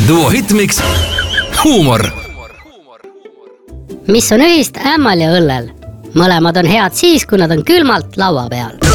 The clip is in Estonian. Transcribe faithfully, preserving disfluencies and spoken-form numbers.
Duo Hitmix, huumor. Mis on ühist ämmal ja õllel? Mõlemad on head siis, kui nad on külmalt laua peal.